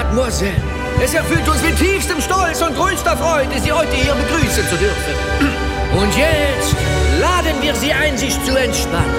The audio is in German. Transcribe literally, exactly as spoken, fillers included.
Mademoiselle, es erfüllt uns mit tiefstem Stolz und größter Freude, Sie heute hier begrüßen zu dürfen. Und jetzt laden wir Sie ein, sich zu entspannen.